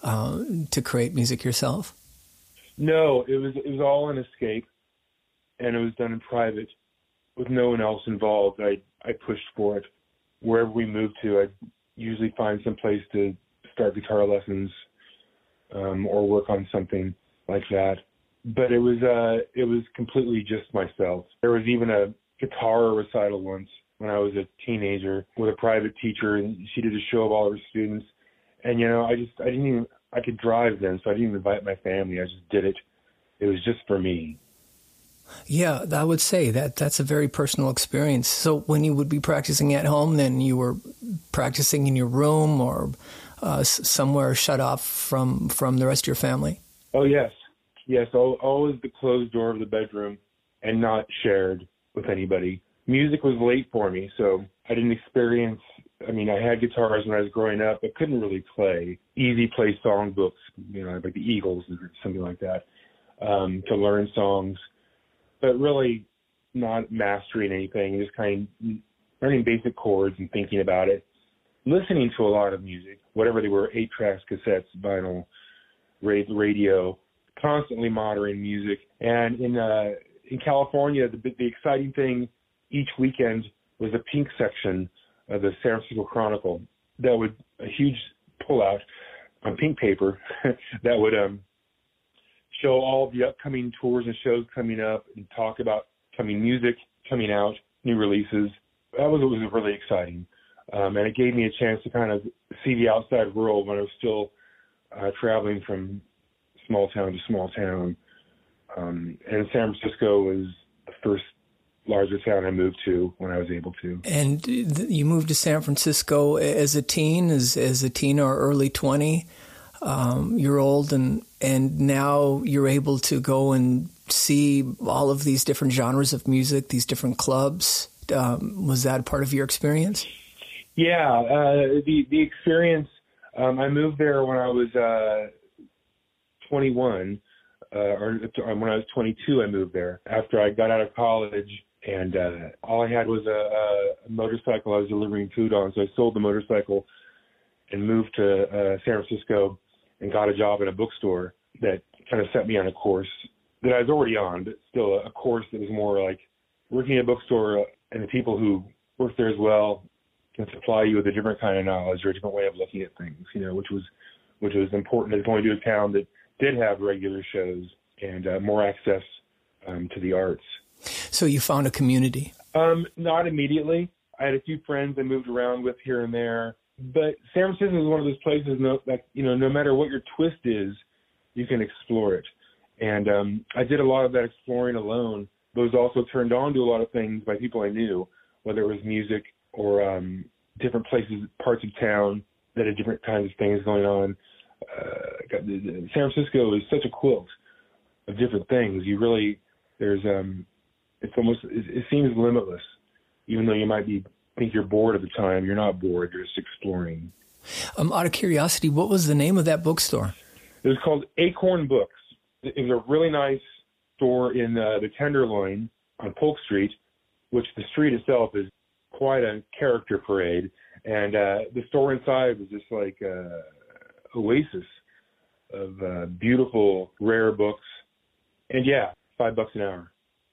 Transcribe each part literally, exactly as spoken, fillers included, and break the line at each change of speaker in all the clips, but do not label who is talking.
uh, to create music yourself?
No, it was it was all an escape, and it was done in private with no one else involved. I I pushed for it. Wherever we moved to, I'd usually find some place to start guitar lessons um, or work on something like that. But it was uh, it was completely just myself. There was even a guitar recital once when I was a teenager with a private teacher, and she did a show of all her students. And you know, I just I didn't even I could drive then, so I didn't even invite my family. I just did it. It was just for me.
Yeah, I would say that that's a very personal experience. So when you would be practicing at home, then you were practicing in your room or uh, somewhere shut off from, from the rest of your family?
Oh, yes. Yes, always the closed door of the bedroom and not shared with anybody. Music was late for me, so I didn't experience, I mean, I had guitars when I was growing up, but couldn't really play easy play songbooks, you know, like the Eagles or something like that, um, to learn songs, but really not mastering anything, just kind of learning basic chords and thinking about it, listening to a lot of music, whatever they were, eight tracks, cassettes, vinyl, radio, constantly monitoring music. And in uh, in California, the, the exciting thing each weekend was a pink section of the San Francisco Chronicle that would, a huge pullout on pink paper that would um, show all the upcoming tours and shows coming up and talk about coming music, coming out, new releases. That was, it was really exciting. Um, and it gave me a chance to kind of see the outside world when I was still uh, traveling from small town to small town. Um, and San Francisco was the first larger town I moved to when I was able to.
And you moved to San Francisco as a teen, as, as a teen or early twenty um, year old, and, and now you're able to go and see all of these different genres of music, these different clubs. Um, was that part of your experience?
Yeah, uh, the, the experience, um, I moved there when I was uh, twenty-one, uh, or when I was twenty-two, I moved there after I got out of college. And uh, all I had was a, a motorcycle I was delivering food on. So I sold the motorcycle and moved to uh, San Francisco and got a job in a bookstore that kind of set me on a course that I was already on, but still a course that was more like working at a bookstore, and the people who work there as well can supply you with a different kind of knowledge or a different way of looking at things, you know, which was which was important as going to a town that did have regular shows and uh, more access um, to the arts.
So you found a community?
Um, not immediately. I had a few friends I moved around with here and there. But San Francisco is one of those places no, that, you know, no matter what your twist is, you can explore it. And um, I did a lot of that exploring alone, but was also turned on to a lot of things by people I knew, whether it was music or um, different places, parts of town that had different kinds of things going on. Uh, San Francisco is such a quilt of different things. You really, there's, um, it's almost, it, it seems limitless, even though you might be, think you're bored at the time. You're not bored. You're just exploring.
Um, out of curiosity, what was the name of that bookstore?
It was called Acorn Books. It was a really nice store in uh, the Tenderloin on Polk Street, which the street itself is quite a character parade. And uh, the store inside was just like a oasis of uh, beautiful, rare books. And yeah, five bucks an hour.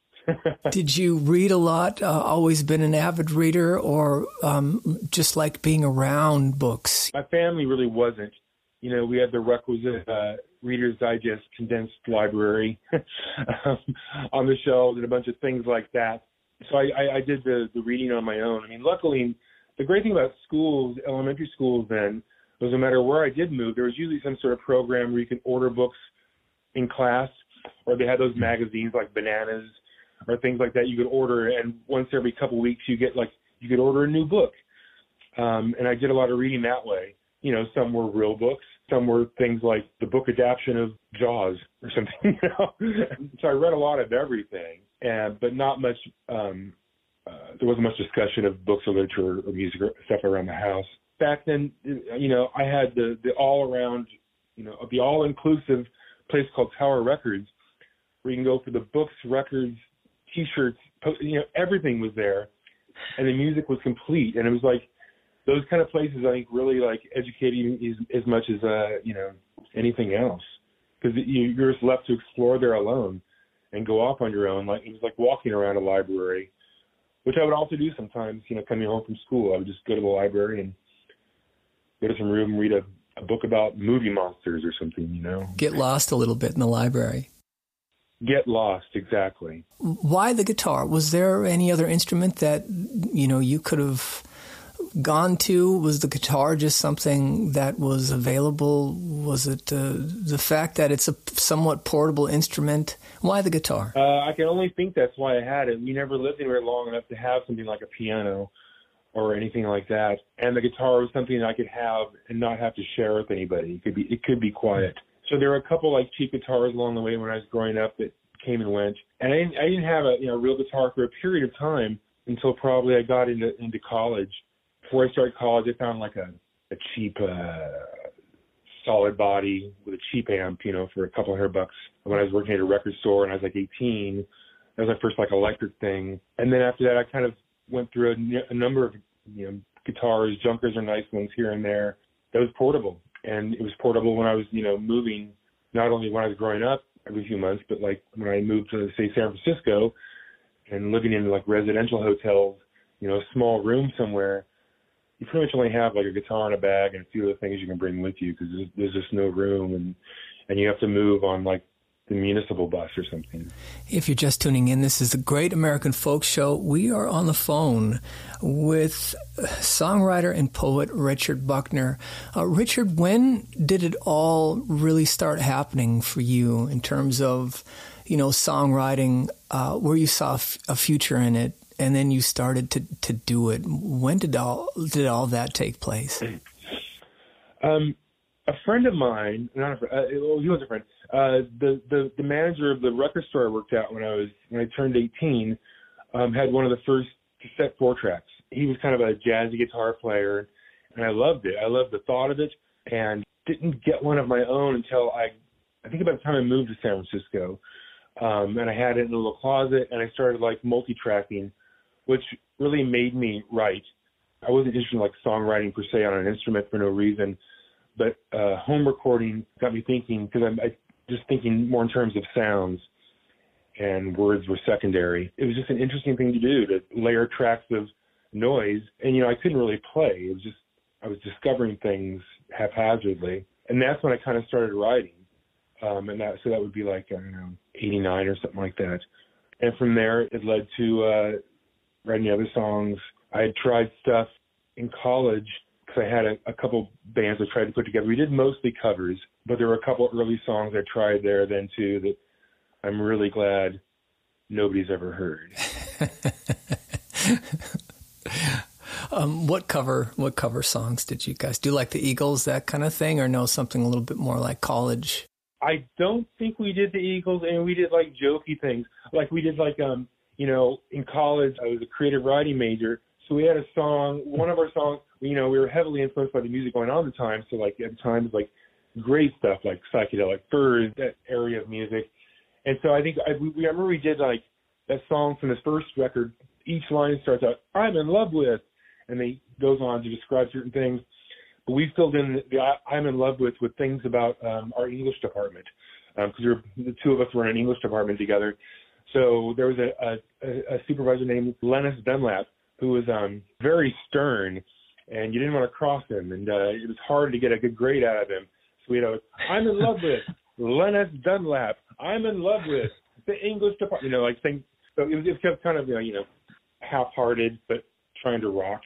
Did you read a lot, uh, always been an avid reader, or um, just like being around books?
My family really wasn't. You know, we had the requisite uh, Reader's Digest condensed library um, on the shelves and a bunch of things like that. So I, I, I did the, the reading on my own. I mean, luckily, the great thing about schools, elementary schools then, was no matter where I did move, there was usually some sort of program where you could order books in class, or they had those magazines like Bananas or things like that you could order, and once every couple of weeks you get like you could order a new book. Um, and I did a lot of reading that way. You know, some were real books, some were things like the book adaptation of Jaws or something. You know, so I read a lot of everything, and but not much. Um, uh, there wasn't much discussion of books or literature or music or stuff around the house. Back then, you know, I had the the all around, you know, the all inclusive place called Tower Records, where you can go for the books, records, T-shirts, you know, everything was there, and the music was complete. And it was like those kind of places, I think, really like educating as, as much as uh, you know, anything else, because you, you're just left to explore there alone and go off on your own. Like it was like walking around a library, which I would also do sometimes. You know, coming home from school, I would just go to the library and go to some room and read a, a book about movie monsters or something. You know,
get lost a little bit in the library.
Get lost, exactly.
Why the guitar? Was there any other instrument that, you know, you could have gone to? Was the guitar just something that was available? Was it uh, the fact that it's a somewhat portable instrument? Why the guitar?
Uh, I can only think that's why I had it. We never lived anywhere long enough to have something like a piano or anything like that. And the guitar was something that I could have and not have to share with anybody. It could be, it could be quiet. So there were a couple like cheap guitars along the way when I was growing up that came and went. And I didn't, I didn't have a you know real guitar for a period of time until probably I got into into college. Before I started college, I found like a, a cheap uh, solid body with a cheap amp, you know, for a couple hundred bucks. When I was working at a record store and I was like eighteen, that was my first like electric thing. And then after that, I kind of went through a, a number of you know guitars. Junkers are nice ones here and there. That was portable. And it was portable when I was, you know, moving, not only when I was growing up every few months, but like when I moved to, say, San Francisco and living in like residential hotels, you know, a small room somewhere, you pretty much only have like a guitar in a bag and a few other things you can bring with you because there's, there's just no room, and, and you have to move on like the municipal bus or something. If
you're just tuning in, this is the Great American Folk Show. We are on the phone with songwriter and poet Richard Buckner. Uh, Richard, when did it all really start happening for you in terms of, you know, songwriting, uh, where you saw f- a future in it, and then you started to, to do it? When did all did all that take place?
Um, a friend of mine, not a friend, uh, well, he was a friend. Uh, the, the, the manager of the record store I worked at when I was when I turned eighteen um, had one of the first cassette four tracks. He was kind of a jazzy guitar player, and I loved it. I loved the thought of it, and didn't get one of my own until I, I think about the time I moved to San Francisco, um, and I had it in a little closet, and I started like multi-tracking, which really made me write. I wasn't interested in like songwriting per se on an instrument for no reason, but uh, home recording got me thinking, because I'm I, just thinking more in terms of sounds, and words were secondary. It was just an interesting thing to do, to layer tracks of noise. And, you know, I couldn't really play. It was just, I was discovering things haphazardly. And that's when I kind of started writing. Um, and that, so that would be like, I don't know, eighty-nine or something like that. And from there, it led to uh, writing other songs. I had tried stuff in college because I had a, a couple bands I tried to put together. We did mostly covers, but there were a couple early songs I tried there then too that I'm really glad nobody's ever heard.
um, what cover what cover songs did you guys do? Like the Eagles, that kind of thing, or no, something a little bit more like college?
I don't think we did the Eagles, and we did like jokey things. Like we did like, um, you know, in college, I was a creative writing major. So we had a song, one of our songs, you know, we were heavily influenced by the music going on at the time. So like at times, like great stuff like Psychedelic Furs, that area of music. And so I think I, we, I remember we did like that song from this first record. Each line starts out, "I'm in love with," and then goes on to describe certain things. But we filled in the "I'm in love with" with things about um, our English department, because um, the two of us were in an English department together. So there was a, a, a supervisor named Lennis Dunlap who was um, very stern, and you didn't want to cross him, and uh, it was hard to get a good grade out of him. So we had a, "I'm in love with Lennis Dunlap. I'm in love with the English department." You know, like things. So it was, it was kind of, you know, you know, half-hearted, but trying to rock.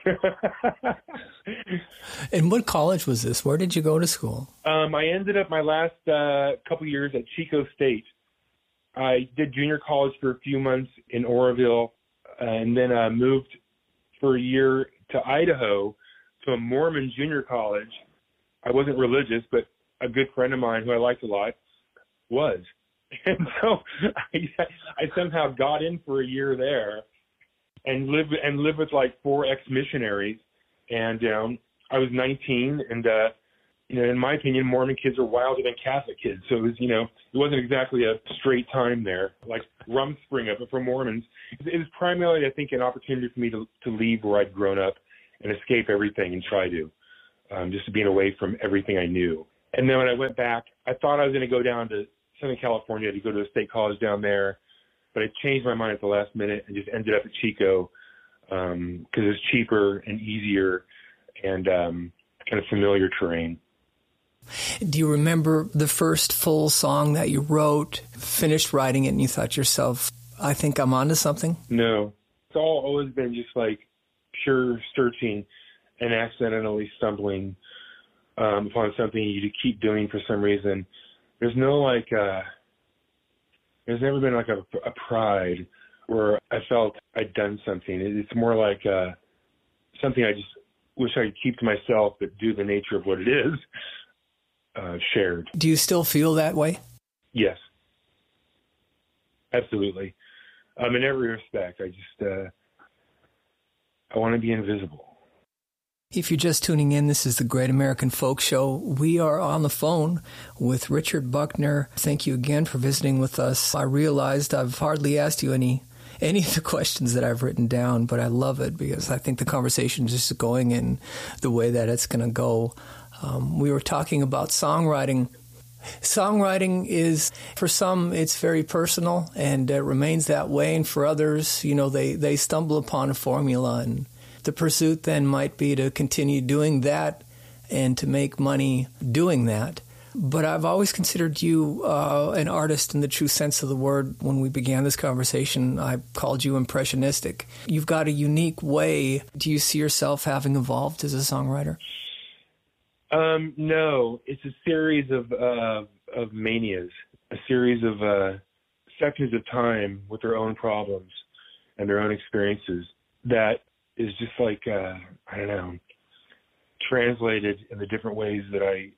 And what college was this? Where did you go to school?
Um, I ended up my last uh, couple years at Chico State. I did junior college for a few months in Oroville, and then uh, moved for a year to Idaho to a Mormon junior college. I wasn't religious, but a good friend of mine who I liked a lot was. And so I, I somehow got in for a year there and lived and lived with like four ex-missionaries. And um, I was nineteen, and uh, you know, in my opinion, Mormon kids are wilder than Catholic kids. So it was, you know, it wasn't exactly a straight time there, like Rumspringa, but for Mormons, it was primarily, I think, an opportunity for me to to leave where I'd grown up and escape everything and try to, um, just being away from everything I knew. And then when I went back, I thought I was going to go down to Southern California to go to a state college down there, but I changed my mind at the last minute and just ended up at Chico because um, it's cheaper and easier and um, kind of familiar terrain.
Do you remember the first full song that you wrote, finished writing it, and you thought to yourself, I think I'm onto something?
No. It's all always been just like pure searching and accidentally stumbling um, upon something you keep doing for some reason. There's no like, uh, there's never been like a, a pride where I felt I'd done something. It's more like uh, something I just wish I could keep to myself, but due to the nature of what it is, uh, shared.
Do you still feel that way?
Yes, absolutely. Um, in every respect, I just, uh, I want to be invisible.
If you're just tuning in, this is the Great American Folk Show. We are on the phone with Richard Buckner. Thank you again for visiting with us. I realized I've hardly asked you any any of the questions that I've written down, but I love it because I think the conversation is just going in the way that it's going to go. Um, we were talking about songwriting. Songwriting is, for some, it's very personal and it remains that way. And for others, you know, they, they stumble upon a formula, and the pursuit then might be to continue doing that and to make money doing that. But I've always considered you uh, an artist in the true sense of the word. When we began this conversation, I called you impressionistic. You've got a unique way. Do you see yourself having evolved as a songwriter?
Um, no, it's a series of uh, of manias, a series of uh, sections of time with their own problems and their own experiences that is just like, uh, I don't know, translated in the different ways that I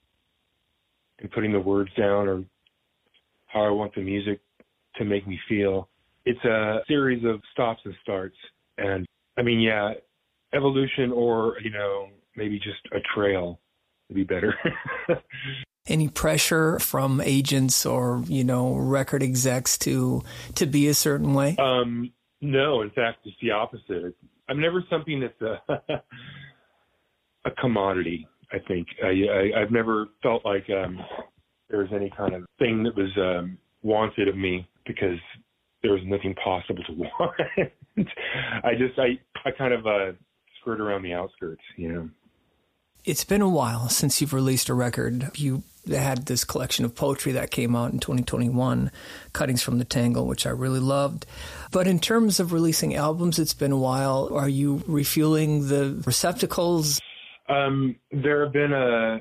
am putting the words down or how I want the music to make me feel. It's a series of stops and starts. And I mean, yeah, evolution or, you know, maybe just a trail would be better.
Any pressure from agents or, you know, record execs to to be a certain way?
Um, no, in fact, it's the opposite. It's, I'm never something that's a, a commodity, I think. I, I, I've never felt like um, there was any kind of thing that was um, wanted of me because there was nothing possible to want. I just, I, I kind of uh, skirt around the outskirts, you know.
It's been a while since you've released a record. You had this collection of poetry that came out in twenty twenty-one, Cuttings from the Tangle, which I really loved. But in terms of releasing albums, it's been a while. Are you refueling the receptacles?
Um, there have been uh,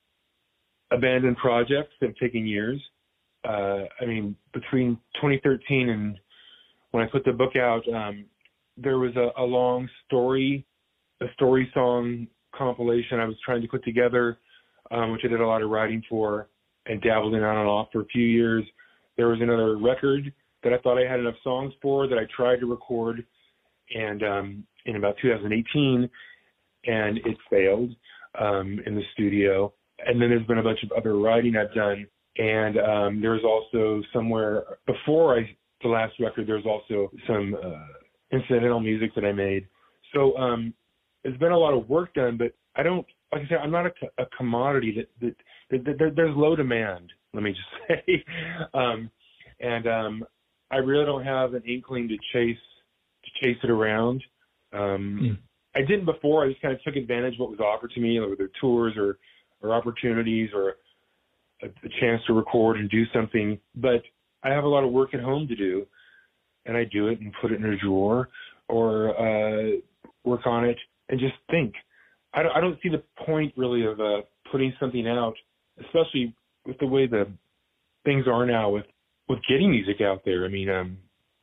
abandoned projects that have taken years. Uh, I mean, between twenty thirteen and when I put the book out, um, there was a, a long story, a story song compilation I was trying to put together, um, which I did a lot of writing for and dabbled in on and off for a few years. There was another record that I thought I had enough songs for that I tried to record and um, in about two thousand eighteen, and it failed um, in the studio. And then there's been a bunch of other writing I've done. And um, there was also somewhere before I, the last record, there was also some uh, incidental music that I made. So um, there's been a lot of work done, but I don't, like I said, I'm not a, a commodity that, that, that, that there's low demand, let me just say. um, and um, I really don't have an inkling to chase, to chase it around. Um, mm. I didn't before. I just kind of took advantage of what was offered to me, whether tours or, or opportunities or a, a chance to record and do something. But I have a lot of work at home to do, and I do it and put it in a drawer or uh, work on it and just think. I don't, I don't see the point really of uh, putting something out, especially with the way the things are now with, with getting music out there. I mean, um,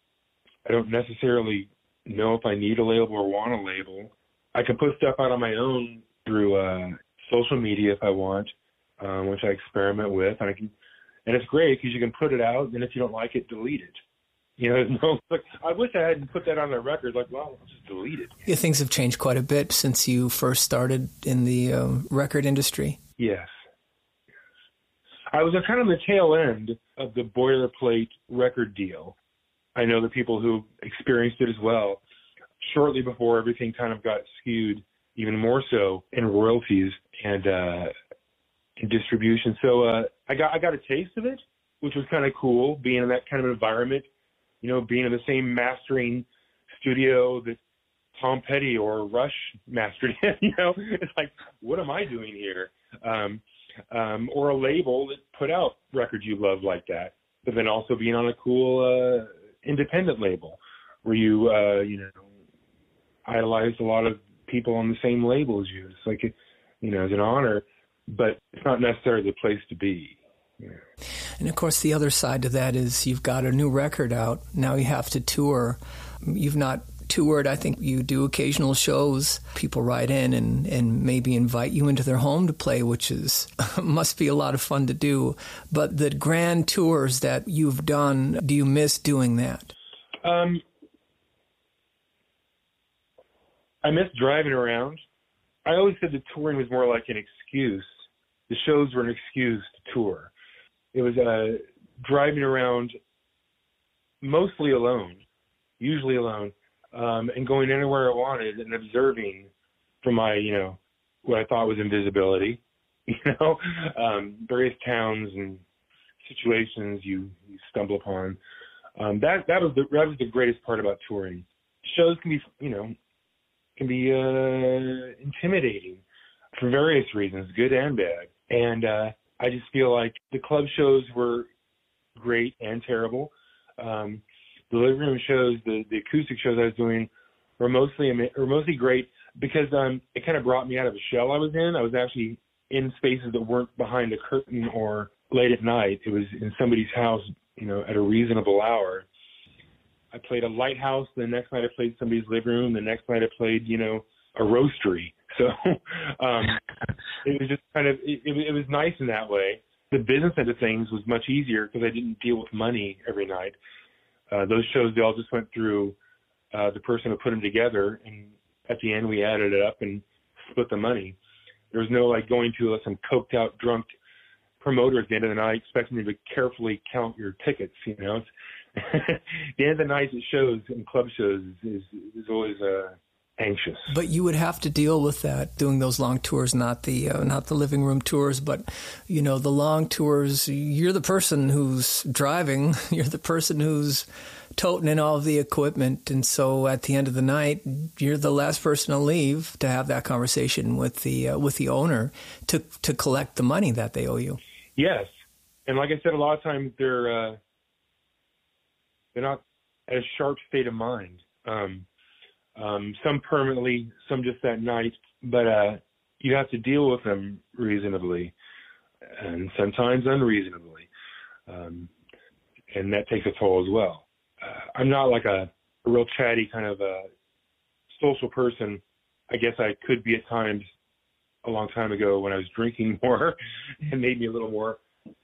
I don't necessarily know if I need a label or want a label. I can put stuff out on my own through uh, social media if I want, um, which I experiment with, and I can, and it's great because you can put it out, and if you don't like it, delete it. You know, there's no, like, I wish I hadn't put that on the record. Like, well, I'll just delete it.
Yeah, things have changed quite a bit since you first started in the um, record industry.
Yes. yes. I was kind of the tail end of the boilerplate record deal. I know the people who experienced it as well. Shortly before everything kind of got skewed, even more so in royalties, and uh, and distribution. So uh, I got I got a taste of it, which was kind of cool, being in that kind of environment, you know, being in the same mastering studio that Tom Petty or Rush mastered in, you know. It's like, what am I doing here? Um, um, or a label that put out records you love like that, but then also being on a cool uh, independent label where you, uh, you know, idolize a lot of people on the same label as you. It's like, you know, it's an honor, but it's not necessarily the place to be. Yeah.
And of course, the other side to that is you've got a new record out. Now you have to tour. You've not toured. I think you do occasional shows. People write in and, and maybe invite you into their home to play, which is must be a lot of fun to do. But the grand tours that you've done, do you miss doing that?
Um, I miss driving around. I always said the touring was more like an excuse. The shows were an excuse to tour. It was uh, driving around mostly alone, usually alone, um, and going anywhere I wanted and observing from my, you know, what I thought was invisibility, you know, um, various towns and situations you, you stumble upon. Um, that that was the that was the greatest part about touring. Shows can be, you know, can be uh, intimidating for various reasons, good and bad. And uh, I just feel like the club shows were great and terrible. Um, the living room shows, the, the acoustic shows I was doing were mostly were mostly great because um, it kind of brought me out of a shell I was in. I was actually in spaces that weren't behind a curtain or late at night. It was in somebody's house, you know, at a reasonable hour. I played a lighthouse. The next night I played somebody's living room. The next night I played, you know, a roastery. So um, it was just kind of, it, it was nice in that way. The business end of things was much easier because I didn't deal with money every night. Uh, those shows, they all just went through uh, the person who put them together. And at the end, we added it up and split the money. There was no like going to some coked out, drunk promoter at the end of the night expecting you to carefully count your tickets, you know. It's, the end of the night at shows and club shows is, is always uh, anxious.
But you would have to deal with that doing those long tours, not the uh, not the living room tours, but you know the long tours. You're the person who's driving. You're the person who's toting in all of the equipment, and so at the end of the night, you're the last person to leave to have that conversation with the uh, with the owner to to collect the money that they owe you.
Yes, and like I said, a lot of times they're. Uh, They're not at a sharp state of mind. Um, um, some permanently, some just that night. But uh, you have to deal with them reasonably, and sometimes unreasonably, um, and that takes a toll as well. Uh, I'm not like a, a real chatty kind of a social person. I guess I could be at times a long time ago when I was drinking more and made me a little more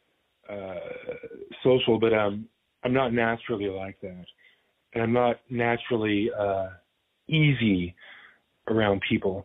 uh, social, but um. I'm not naturally like that, and I'm not naturally uh, easy around people.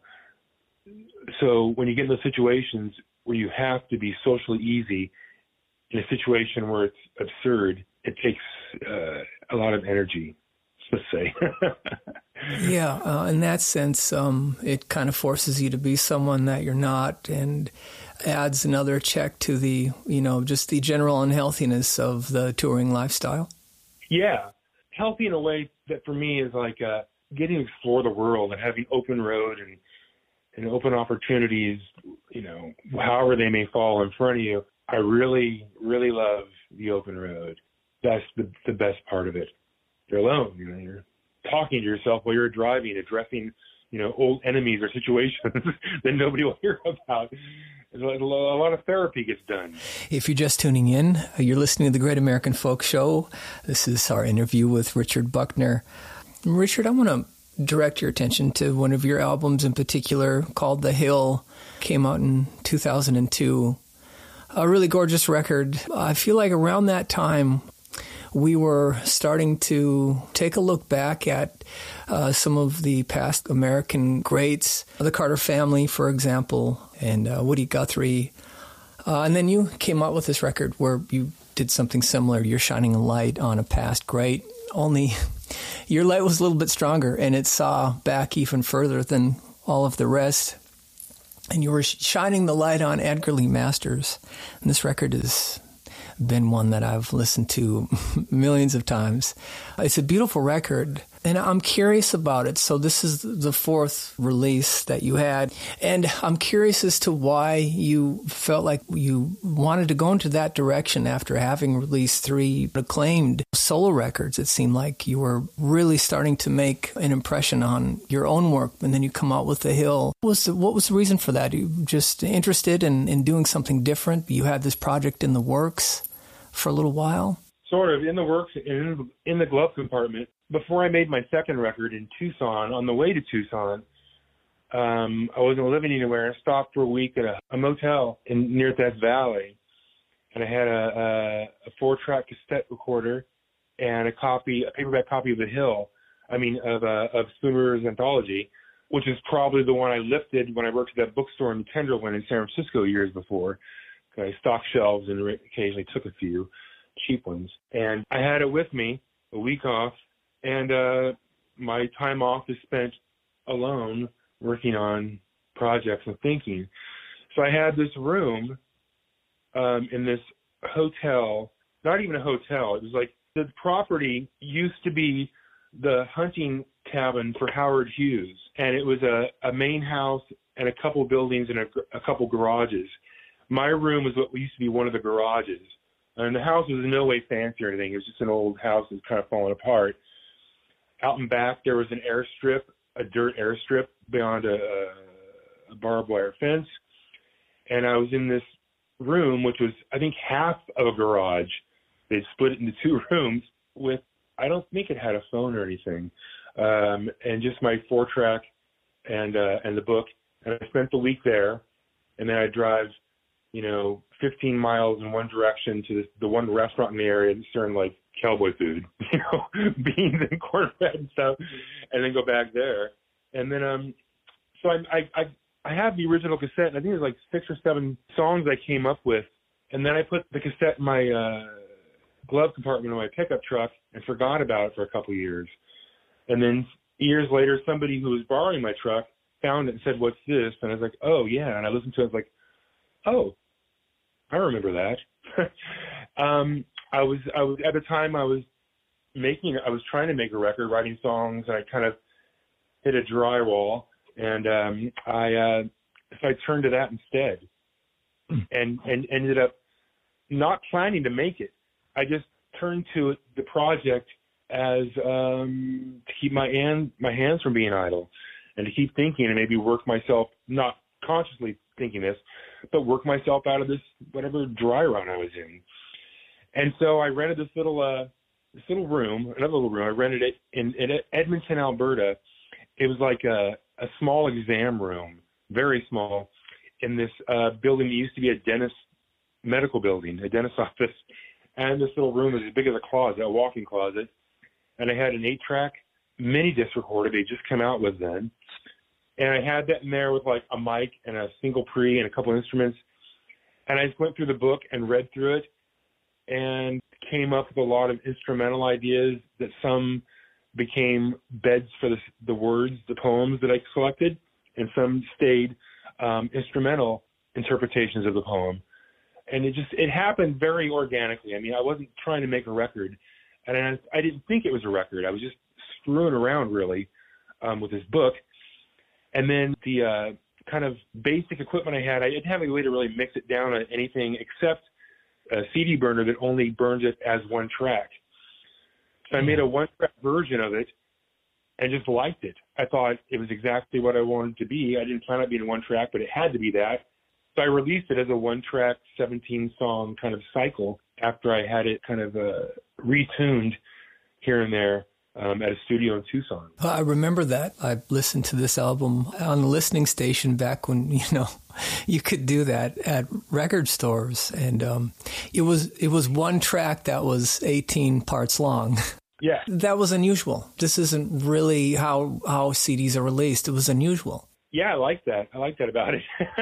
So when you get in those situations where you have to be socially easy in a situation where it's absurd, it takes uh, a lot of energy, let's say.
Yeah, uh, in that sense, um, it kind of forces you to be someone that you're not, and adds another check to the, you know, just the general unhealthiness of the touring lifestyle.
Yeah, healthy in a way that for me is like uh, getting to explore the world and having open road and and open opportunities, you know, however they may fall in front of you. I really, really love the open road. That's the the best part of it. You're alone, you know, you're talking to yourself while you're driving, addressing, you know, old enemies or situations that nobody will hear about. A lot of therapy gets done.
If you're just tuning in, you're listening to the Great American Folk Show. This is our interview with Richard Buckner. Richard, I want to direct your attention to one of your albums in particular called The Hill. Came out in two thousand two. A really gorgeous record. I feel like around that time, we were starting to take a look back at uh, some of the past American greats, the Carter Family, for example, and uh, Woody Guthrie. Uh, and then you came out with this record where you did something similar. You're shining a light on a past great, only your light was a little bit stronger, and it saw back even further than all of the rest. and you were shining the light on Edgar Lee Masters. And this record has been one that I've listened to millions of times. It's a beautiful record, and I'm curious about it. So this is the fourth release that you had, and I'm curious as to why you felt like you wanted to go into that direction after having released three acclaimed solo records. It seemed like you were really starting to make an impression on your own work, and then you come out with The Hill. What was the, what was the reason for that? You just interested in, in doing something different? You had this project in the works for a little while?
Sort of, in the works, in, in the glove compartment. Before I made my second record in Tucson, on the way to Tucson, um, I wasn't living anywhere. I stopped for a week at a, a motel in near Death Valley, and I had a, a, a four-track cassette recorder and a copy, a paperback copy of The Hill. I mean, of uh, of Spoon River's anthology, which is probably the one I lifted when I worked at that bookstore in Tenderloin in San Francisco years before. I stocked shelves and occasionally took a few cheap ones. And I had it with me, a week off, and uh, my time off is spent alone working on projects and thinking. So I had this room um, in this hotel, not even a hotel. It was like the property used to be the hunting cabin for Howard Hughes, and it was a, a main house and a couple buildings and a, a couple garages. My room was what used to be one of the garages, and the house was in no way fancy or anything. It was just an old house that's kind of falling apart. Out in back, there was an airstrip, a dirt airstrip beyond a, a barbed wire fence, and I was in this room, which was, I think, half of a garage. They'd split it into two rooms with, I don't think it had a phone or anything, um, and just my four-track and uh, and the book. And I spent the week there, and then I'd drive, you know, fifteen miles in one direction to this, the one restaurant in the area that served like cowboy food, you know, beans and cornbread and stuff, and then go back there. And then, um, so I, I, I, I have the original cassette, and I think there's like six or seven songs I came up with. And then I put the cassette in my uh, glove compartment of my pickup truck and forgot about it for a couple of years. And then years later, somebody who was borrowing my truck found it and said, "What's this?" And I was like, "Oh, yeah." And I listened to it, I was like, "Oh, I remember that." um, I was, I was at the time I was making, I was trying to make a record, writing songs, and I kind of hit a dry wall, and um, I, uh, so I turned to that instead, and and ended up not planning to make it. I just turned to it, the project as um, to keep my hand, my hands from being idle, and to keep thinking and maybe work myself, not consciously thinking this, but work myself out of this whatever dry run I was in. And so I rented this little uh, this little room, another little room. I rented it in, in Edmonton, Alberta. It was like a, a small exam room, very small, in this uh, building that used to be a dentist medical building, a dentist office. And this little room was as big as a closet, a walk-in closet. And I had an eight-track mini disc recorder they just come out with then. And I had that in there with like a mic and a single pre and a couple of instruments. And I just went through the book and read through it and came up with a lot of instrumental ideas that some became beds for the, the words, the poems that I selected, and some stayed um, instrumental interpretations of the poem. And it just, it happened very organically. I mean, I wasn't trying to make a record, and I, I didn't think it was a record. I was just screwing around really um, with this book. And then the uh, kind of basic equipment I had, I didn't have any way to really mix it down on anything except a C D burner that only burns it as one track. So I made a one-track version of it and just liked it. I thought it was exactly what I wanted it to be. I didn't plan on being one track, but it had to be that. So I released it as a one-track, seventeen-song kind of cycle after I had it kind of uh, retuned here and there um, at a studio in Tucson.
I remember that. I listened to this album on the listening station back when, you know, you could do that at record stores. And um, it was it was one track that was eighteen parts long.
Yeah.
That was unusual. This isn't really how, how C Ds are released. It was unusual.
Yeah, I like that. I like that about it.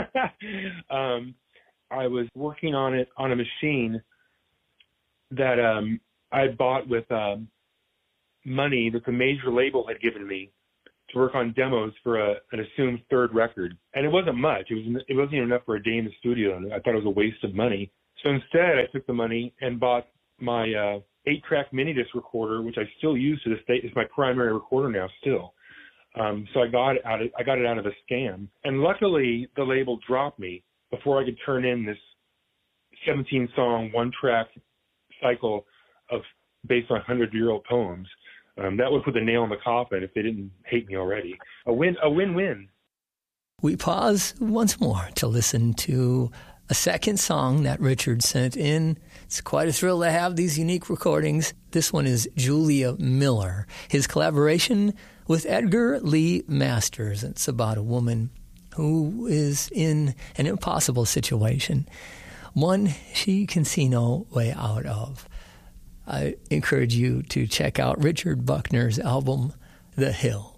um, I was working on it on a machine that um, I bought with um, money that the major label had given me to work on demos for a, an assumed third record. And it wasn't much. It, was, it wasn't even enough for a day in the studio, and I thought it was a waste of money. So instead, I took the money and bought my uh, eight-track mini-disc recorder, which I still use to this day. It's my primary recorder now still. Um, so I got it out of, I got it out of a scam. And luckily, the label dropped me before I could turn in this seventeen-song, one-track cycle of based on hundred-year-old poems. Um, that would put the nail in the coffin if they didn't hate me already. A win, a win-win.
We pause once more to listen to a second song that Richard sent in. It's quite a thrill to have these unique recordings. This one is Julia Miller, his collaboration with Edgar Lee Masters. It's about a woman who is in an impossible situation, one she can see no way out of. I encourage you to check out Richard Buckner's album, The Hill.